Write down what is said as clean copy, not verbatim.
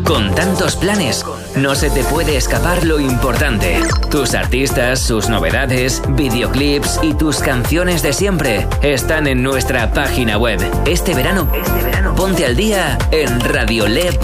Con tantos planes, no se te puede escapar lo importante. Tus artistas, sus novedades, videoclips y tus canciones de siempre están en nuestra página web. Este verano, ponte al día en radiole.es.